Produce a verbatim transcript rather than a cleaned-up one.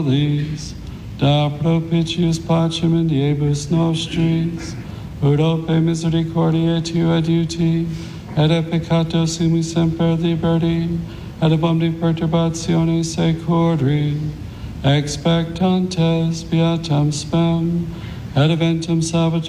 nobis, da propitius pacem in diebus nostris, ut ope misericordiae tua adiuti, et a peccato sumi semper liberti, et ab omni perturbationes securri, expectantes beatam spem, et eventum salvator